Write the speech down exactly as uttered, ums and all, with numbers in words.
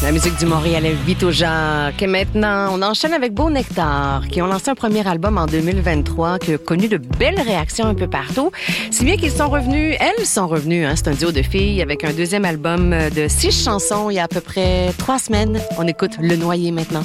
La musique du Montréalais Vito Jacques. Et maintenant, on enchaîne avec Beau Nectar, qui ont lancé un premier album en deux mille vingt-trois, qui a connu de belles réactions un peu partout. Si bien qu'ils sont revenus, elles sont revenues, hein, c'est un duo de filles, avec un deuxième album de six chansons il y a à peu près trois semaines. On écoute Le Noyer maintenant.